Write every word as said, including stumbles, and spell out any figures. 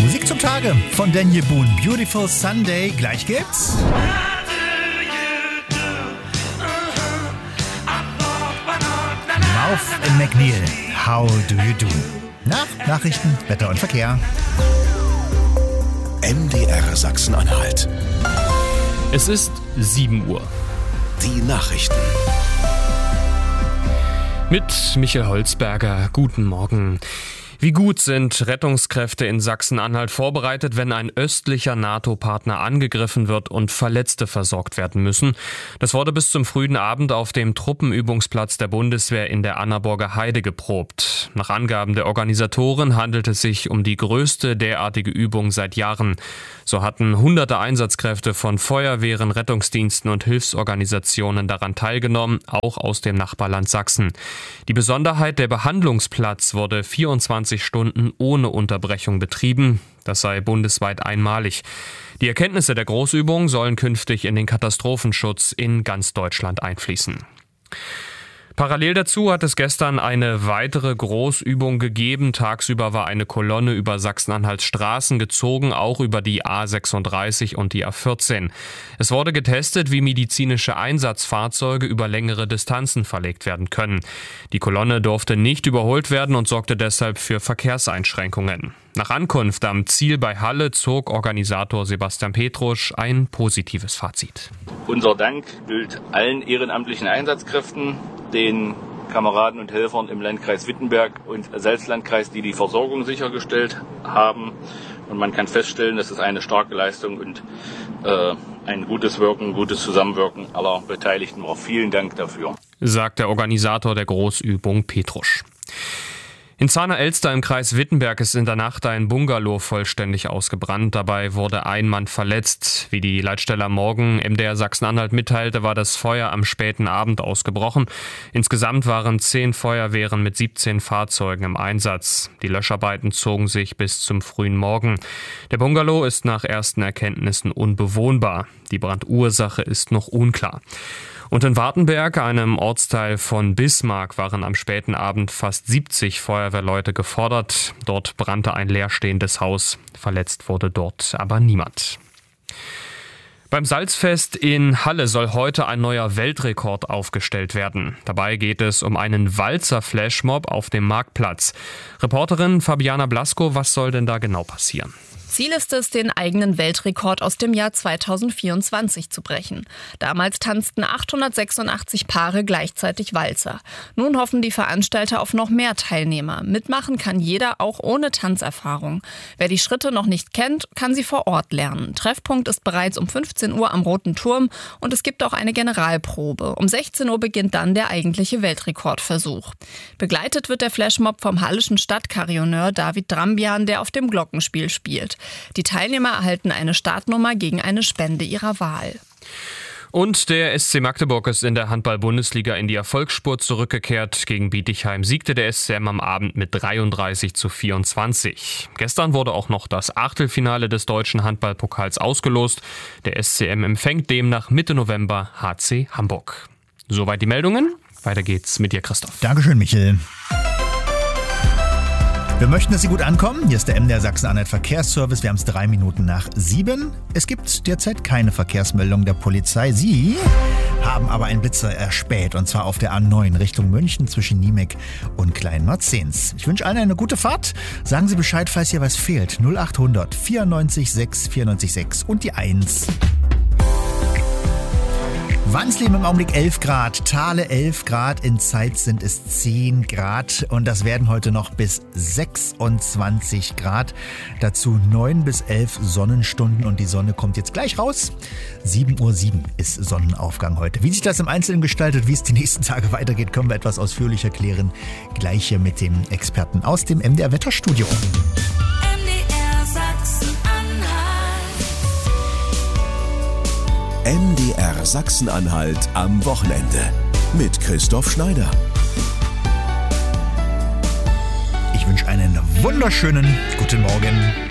Musik zum Tage von Daniel Boone. Beautiful Sunday. Gleich gibt's Mouth and McNeil. How do you do? Nach Nachrichten, Wetter und Verkehr. M D R Sachsen-Anhalt. Es ist sieben Uhr. Die Nachrichten. Mit Michael Holzberger. Guten Morgen. Wie gut sind Rettungskräfte in Sachsen-Anhalt vorbereitet, wenn ein östlicher NATO-Partner angegriffen wird und Verletzte versorgt werden müssen? Das wurde bis zum frühen Abend auf dem Truppenübungsplatz der Bundeswehr in der Annaburger Heide geprobt. Nach Angaben der Organisatoren handelt es sich um die größte derartige Übung seit Jahren. So hatten hunderte Einsatzkräfte von Feuerwehren, Rettungsdiensten und Hilfsorganisationen daran teilgenommen, auch aus dem Nachbarland Sachsen. Die Besonderheit, der Behandlungsplatz wurde vierundzwanzig Stunden ohne Unterbrechung betrieben. Das sei bundesweit einmalig. Die Erkenntnisse der Großübung sollen künftig in den Katastrophenschutz in ganz Deutschland einfließen. Parallel dazu hat es gestern eine weitere Großübung gegeben. Tagsüber war eine Kolonne über Sachsen-Anhalts Straßen gezogen, auch über die A sechsunddreißig und die A vierzehn. Es wurde getestet, wie medizinische Einsatzfahrzeuge über längere Distanzen verlegt werden können. Die Kolonne durfte nicht überholt werden und sorgte deshalb für Verkehrseinschränkungen. Nach Ankunft am Ziel bei Halle zog Organisator Sebastian Petrusch ein positives Fazit. Unser Dank gilt allen ehrenamtlichen Einsatzkräften, den Kameraden und Helfern im Landkreis Wittenberg und Salzlandkreis, die die Versorgung sichergestellt haben. Und man kann feststellen, das ist eine starke Leistung und äh, ein gutes Wirken, gutes Zusammenwirken aller Beteiligten war. Vielen Dank dafür, sagt der Organisator der Großübung Petrusch. In Zahner-Elster im Kreis Wittenberg ist in der Nacht ein Bungalow vollständig ausgebrannt. Dabei wurde ein Mann verletzt. Wie die Leitstelle am Morgen M D R Sachsen-Anhalt mitteilte, war das Feuer am späten Abend ausgebrochen. Insgesamt waren zehn Feuerwehren mit siebzehn Fahrzeugen im Einsatz. Die Löscharbeiten zogen sich bis zum frühen Morgen. Der Bungalow ist nach ersten Erkenntnissen unbewohnbar. Die Brandursache ist noch unklar. Und in Wartenberg, einem Ortsteil von Bismarck, waren am späten Abend fast siebzig Feuerwehrleute gefordert. Dort brannte ein leerstehendes Haus. Verletzt wurde dort aber niemand. Beim Salzfest in Halle soll heute ein neuer Weltrekord aufgestellt werden. Dabei geht es um einen Walzer-Flashmob auf dem Marktplatz. Reporterin Fabiana Blasko, was soll denn da genau passieren? Ziel ist es, den eigenen Weltrekord aus dem Jahr zweitausendvierundzwanzig zu brechen. Damals tanzten achthundertsechsundachtzig Paare gleichzeitig Walzer. Nun hoffen die Veranstalter auf noch mehr Teilnehmer. Mitmachen kann jeder, auch ohne Tanzerfahrung. Wer die Schritte noch nicht kennt, kann sie vor Ort lernen. Treffpunkt ist bereits um fünfzehn Uhr am Roten Turm und es gibt auch eine Generalprobe. Um sechzehn Uhr beginnt dann der eigentliche Weltrekordversuch. Begleitet wird der Flashmob vom hallischen Stadtkarioneur David Drambian, der auf dem Glockenspiel spielt. Die Teilnehmer erhalten eine Startnummer gegen eine Spende ihrer Wahl. Und der S C Magdeburg ist in der Handball-Bundesliga in die Erfolgsspur zurückgekehrt. Gegen Bietigheim siegte der S C M am Abend mit dreiunddreißig zu vierundzwanzig. Gestern wurde auch noch das Achtelfinale des deutschen Handballpokals ausgelost. Der S C M empfängt demnach Mitte November H C Hamburg. Soweit die Meldungen. Weiter geht's mit dir, Christoph. Dankeschön, Michael. Wir möchten, dass Sie gut ankommen. Hier ist der M D R Sachsen-Anhalt Verkehrsservice. Wir haben es drei Minuten nach sieben. Es gibt derzeit keine Verkehrsmeldung der Polizei. Sie haben aber einen Blitzer erspäht, und zwar auf der A neun Richtung München zwischen Niemek und Kleinmarzens. Ich wünsche allen eine gute Fahrt. Sagen Sie Bescheid, falls hier was fehlt. null achthundert vierundneunzig sechs vierundneunzig sechs und die eins. Wannsleben im Augenblick elf Grad, Thale elf Grad, in Zeitz sind es zehn Grad und das werden heute noch bis sechsundzwanzig Grad. Dazu neun bis elf Sonnenstunden und die Sonne kommt jetzt gleich raus. sieben Uhr sieben ist Sonnenaufgang heute. Wie sich das im Einzelnen gestaltet, wie es die nächsten Tage weitergeht, können wir etwas ausführlicher klären. Gleich hier mit dem Experten aus dem M D R Wetterstudio. M D R Sachsen-Anhalt am Wochenende mit Christoph Schneider. Ich wünsche einen wunderschönen guten Morgen.